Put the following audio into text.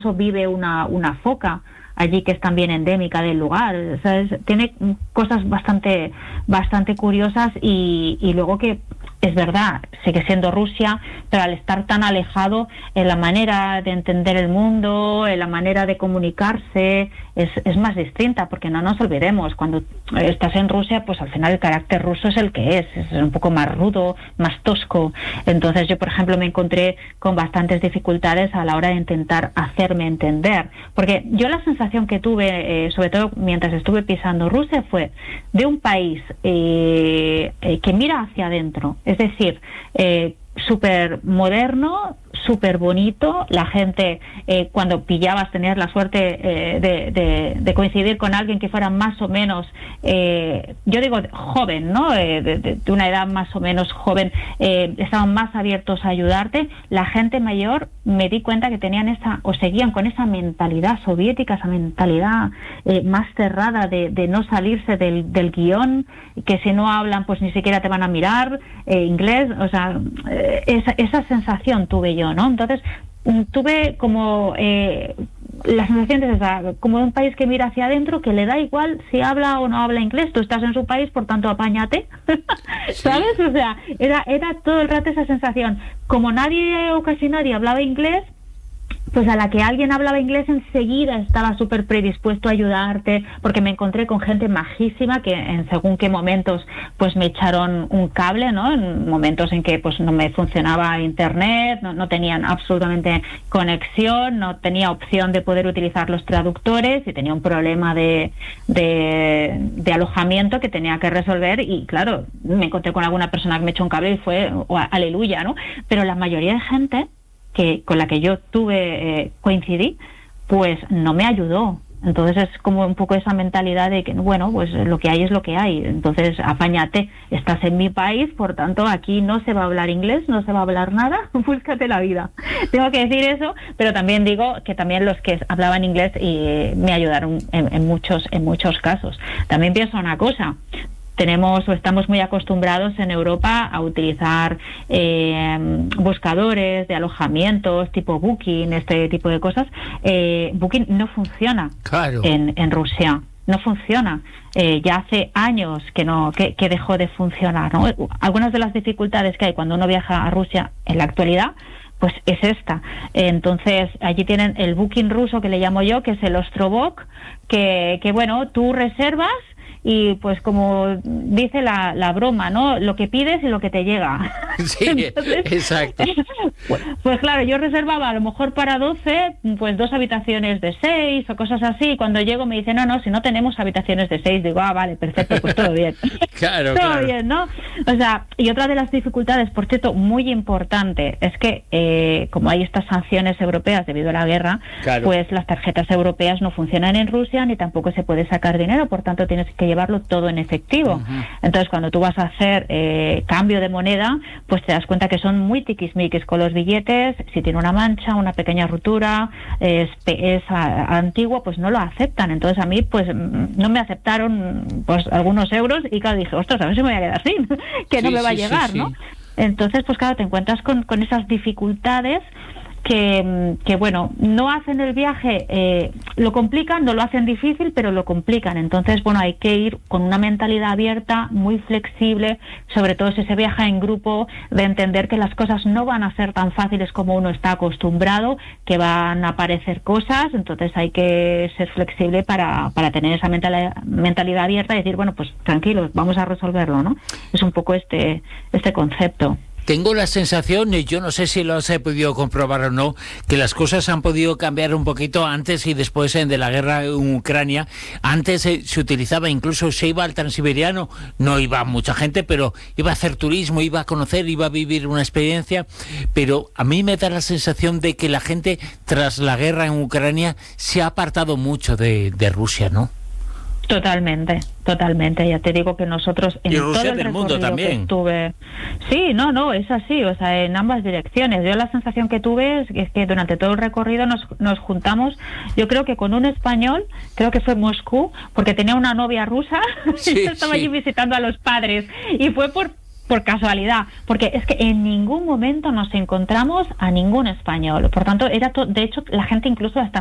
vive una foca allí que es también endémica del lugar. O sea, tiene cosas bastante curiosas y luego que es verdad, sigue siendo Rusia, pero al estar tan alejado, en la manera de entender el mundo, en la manera de comunicarse, es más distinta, porque no nos olvidemos, cuando estás en Rusia, pues al final el carácter ruso es el que es un poco más rudo, más tosco. Entonces yo, por ejemplo, me encontré con bastantes dificultades a la hora de intentar hacerme entender, porque yo la sensación que tuve, sobre todo mientras estuve pisando Rusia, fue de un país que mira hacia adentro. Es decir, súper moderno, súper bonito. La gente, cuando pillabas, tenías la suerte de coincidir con alguien que fuera más o menos, yo digo joven, ¿no? De una edad más o menos joven, estaban más abiertos a ayudarte. La gente mayor, me di cuenta que tenían seguían con esa mentalidad soviética, esa mentalidad más cerrada de no salirse del guión, que si no hablan, pues ni siquiera te van a mirar, inglés, o sea, esa sensación tuve yo, ¿no? Entonces tuve como la sensación de esa, como de un país que mira hacia adentro, que le da igual si habla o no habla inglés. Tú estás en su país, por tanto apáñate. ¿Sabes? O sea, era todo el rato esa sensación. Como nadie o casi nadie hablaba inglés, pues a la que alguien hablaba inglés enseguida estaba súper predispuesto a ayudarte, porque me encontré con gente majísima que en según qué momentos pues me echaron un cable, ¿no? En momentos en que pues no me funcionaba internet, no tenían absolutamente conexión, no tenía opción de poder utilizar los traductores y tenía un problema de alojamiento que tenía que resolver, y claro, me encontré con alguna persona que me echó un cable y fue aleluya, ¿no? Pero la mayoría de gente con la que yo coincidí, pues no me ayudó. Entonces es como un poco esa mentalidad de que, bueno, pues lo que hay es lo que hay. Entonces apáñate, estás en mi país, por tanto aquí no se va a hablar inglés, no se va a hablar nada, búscate la vida. Tengo que decir eso, pero también digo que también los que hablaban inglés me ayudaron en muchos casos. También pienso una cosa. Estamos muy acostumbrados en Europa a utilizar buscadores de alojamientos tipo Booking, este tipo de cosas. Booking no funciona. Claro. en Rusia. No funciona. Ya hace años que dejó de funcionar, ¿no? Algunas de las dificultades que hay cuando uno viaja a Rusia en la actualidad, pues es esta. Entonces, allí tienen el Booking ruso, que le llamo yo, que es el Ostrovok, que bueno, tú reservas y pues como dice la broma, ¿no? Lo que pides y lo que te llega. Sí, entonces, exacto. Pues claro, yo reservaba a lo mejor para 12, pues 2 habitaciones de 6 o cosas así. Cuando llego me dicen, no, si no tenemos habitaciones de 6. Digo, vale, perfecto, pues todo bien. Claro, todo bien, ¿no? O sea, y otra de las dificultades, por cierto, muy importante, es que como hay estas sanciones europeas debido a la guerra, claro, pues las tarjetas europeas no funcionan en Rusia ni tampoco se puede sacar dinero, por tanto tienes que llevarlo todo en efectivo. Uh-huh. Entonces cuando tú vas a hacer cambio de moneda, pues te das cuenta que son muy tiquismiquis con los billetes. Si tiene una mancha, una pequeña rotura, es antiguo, pues no lo aceptan. Entonces a mí pues no me aceptaron pues algunos euros y claro, dije, ostras, a ver si me voy a quedar sin, que sí, no me va a llegar, ¿no? Entonces pues claro, te encuentras con esas dificultades que bueno, no hacen el viaje, lo complican, no lo hacen difícil, pero lo complican. Entonces, bueno, hay que ir con una mentalidad abierta, muy flexible, sobre todo si se viaja en grupo, de entender que las cosas no van a ser tan fáciles como uno está acostumbrado, que van a aparecer cosas. Entonces hay que ser flexible para tener esa mentalidad abierta y decir, bueno, pues tranquilos, vamos a resolverlo, ¿no? Es un poco este concepto. Tengo la sensación, y yo no sé si lo has podido comprobar o no, que las cosas han podido cambiar un poquito antes y después de la guerra en Ucrania. Antes se utilizaba, incluso se iba al Transiberiano, no iba mucha gente, pero iba a hacer turismo, iba a conocer, iba a vivir una experiencia. Pero a mí me da la sensación de que la gente, tras la guerra en Ucrania, se ha apartado mucho de Rusia, ¿no? Totalmente. Ya te digo que nosotros en todo el mundo también que estuve, sí, no, es así, o sea, en ambas direcciones. Yo la sensación que tuve es que durante todo el recorrido nos juntamos, yo creo que con un español, creo que fue Moscú, porque tenía una novia rusa, sí, y estaba allí visitando a los padres, y fue por por casualidad, porque es que en ningún momento nos encontramos a ningún español. Por tanto, de hecho, la gente incluso hasta